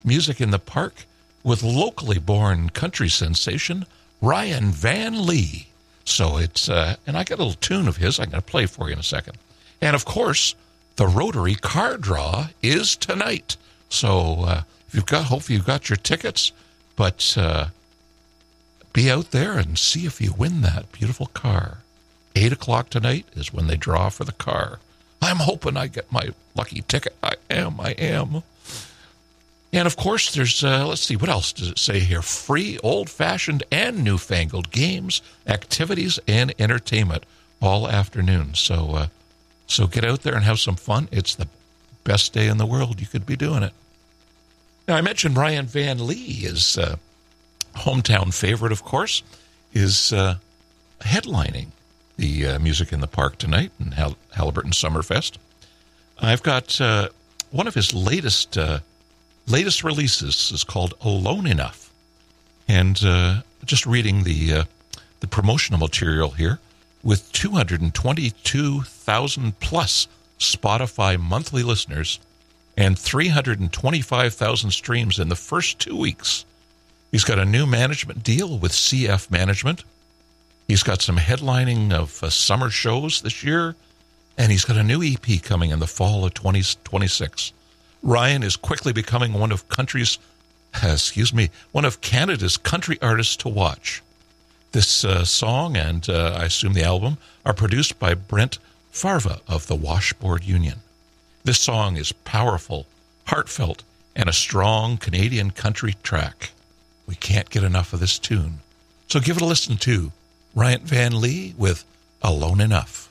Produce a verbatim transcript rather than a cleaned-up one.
Music in the Park with locally born country sensation Ryan Van Lee. So it's, uh, and I got a little tune of his I'm going to play for you in a second. And of course, the Rotary car draw is tonight. So uh, if you've got, hopefully you've got your tickets, but uh, be out there and see if you win that beautiful car. Eight o'clock tonight is when they draw for the car. I'm hoping I get my lucky ticket. I am, I am. And of course, there's, uh, let's see, what else does it say here? Free, old-fashioned, and newfangled games, activities, and entertainment all afternoon. So, uh, so get out there and have some fun. It's the best day in the world. You could be doing it. Now, I mentioned Ryan Van Lee, his uh, hometown favorite, of course, is uh, headlining the uh, Music in the Park tonight in Hall- Haliburton Summerfest. I've got uh, one of his latest uh, latest releases is called Alone Enough. And uh, just reading the uh, the promotional material here, with two hundred twenty-two thousand plus Spotify monthly listeners and three hundred twenty-five thousand streams in the first two weeks. He's got a new management deal with C F Management. He's got some headlining of uh, summer shows this year, and he's got a new E P coming in the fall of twenty twenty-six. Ryan is quickly becoming one of country's, uh, excuse me, one of Canada's country artists to watch. This uh, song and uh, I assume the album are produced by Brent Farva of the Washboard Union. This song is powerful, heartfelt, and a strong Canadian country track. We can't get enough of this tune. So give it a listen to Ryan Van Lee with Alone Enough.